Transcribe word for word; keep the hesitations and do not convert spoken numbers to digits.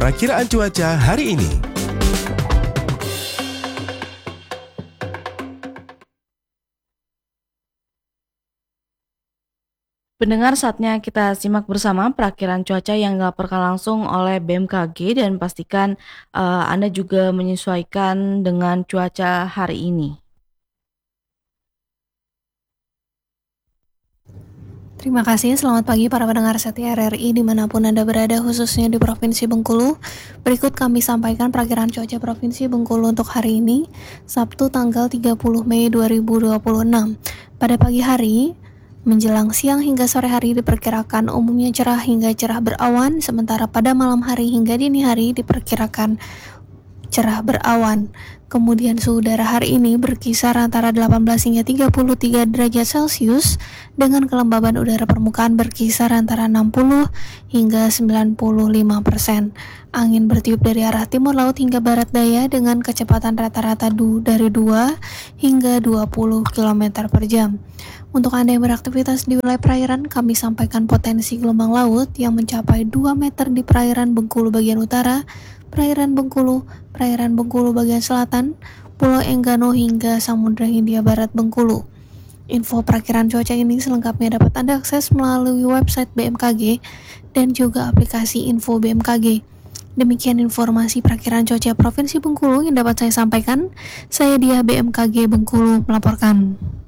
perakiraan cuaca hari ini. Pendengar, saatnya kita simak bersama perakiraan cuaca yang dilaporkan langsung oleh B M K G dan pastikan uh, Anda juga menyesuaikan dengan cuaca hari ini. Terima kasih, selamat pagi para pendengar setia R R I dimanapun Anda berada, khususnya di Provinsi Bengkulu. Berikut kami sampaikan perakiraan cuaca Provinsi Bengkulu untuk hari ini, Sabtu tanggal tiga puluh Mei dua ribu dua puluh enam. Pada pagi hari, menjelang siang hingga sore hari diperkirakan umumnya cerah hingga cerah berawan, sementara pada malam hari hingga dini hari diperkirakan cerah berawan. Kemudian suhu udara hari ini berkisar antara delapan belas hingga tiga puluh tiga derajat Celcius dengan kelembaban udara permukaan berkisar antara enam puluh hingga sembilan puluh lima persen. Angin bertiup dari arah timur laut hingga barat daya dengan kecepatan rata-rata du dari dua hingga dua puluh kilometer per jam. Untuk Anda yang beraktivitas di wilayah perairan, kami sampaikan potensi gelombang laut yang mencapai dua meter di perairan Bengkulu bagian utara, perairan Bengkulu, perairan Bengkulu bagian selatan, Pulau Enggano hingga Samudra Hindia Barat Bengkulu. Info perakiraan cuaca ini selengkapnya dapat Anda akses melalui website B M K G dan juga aplikasi info B M K G. Demikian informasi perakiraan cuaca Provinsi Bengkulu yang dapat saya sampaikan. Saya Dia B M K G Bengkulu melaporkan.